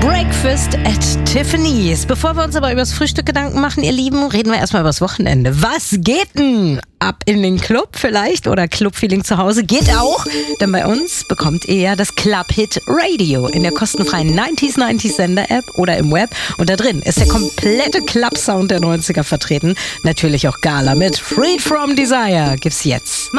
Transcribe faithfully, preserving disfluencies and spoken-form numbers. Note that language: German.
Breakfast at Tiffany's. Bevor wir uns aber über das Frühstück Gedanken machen, ihr Lieben, reden wir erstmal über das Wochenende. Was geht denn? Ab in den Club vielleicht oder Clubfeeling zu Hause? Geht auch, denn bei uns bekommt ihr ja das Club-Hit Radio in der kostenfreien neunziger neunzig Sender-App oder im Web. Und da drin ist der komplette Club-Sound der neunziger vertreten. Natürlich auch Gala mit Freed from Desire gibt's jetzt.